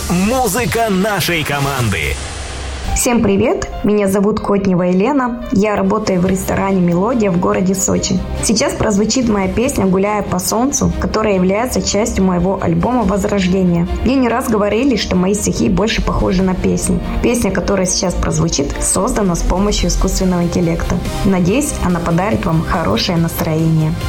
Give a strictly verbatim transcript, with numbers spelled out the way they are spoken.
Музыка нашей команды. Всем привет! Меня зовут Котнева Елена. Я работаю в ресторане «Мелодия» в городе Сочи. Сейчас прозвучит моя песня «Гуляя по солнцу», которая является частью моего альбома «Возрождение». Мне не раз говорили, что мои стихи больше похожи на песни. Песня, которая сейчас прозвучит, создана с помощью искусственного интеллекта. Надеюсь, она подарит вам хорошее настроение.